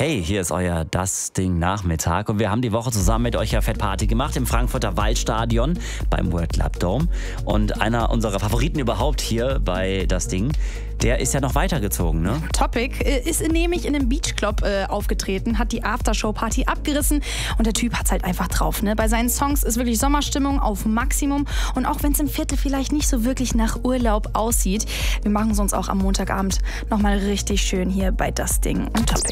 Hey, hier ist euer Das Ding Nachmittag und wir haben die Woche zusammen mit euch ja Fettparty gemacht im Frankfurter Waldstadion beim World Club Dome. Und einer unserer Favoriten überhaupt hier bei Das Ding, der ist ja noch weitergezogen, ne? Topic ist nämlich in einem Beachclub aufgetreten, hat die Aftershow-Party abgerissen und der Typ hat's halt einfach drauf, ne? Bei seinen Songs ist wirklich Sommerstimmung auf Maximum und auch wenn es im Viertel vielleicht nicht so wirklich nach Urlaub aussieht, wir machen es uns auch am Montagabend nochmal richtig schön hier bei Das Ding und Topic.